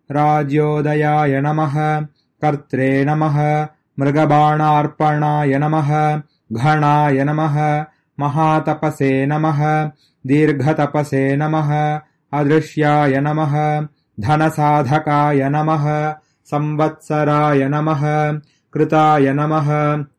राज्योदयाय नमः कर्त्रे नमः मृगबाणार्पणाय नमः घणाय नमः महातपसे नमः दीर्घतपसे नमः अदृश्याय नमः धनसाधकाय नमः संवत्सराय नमः कृताय नमः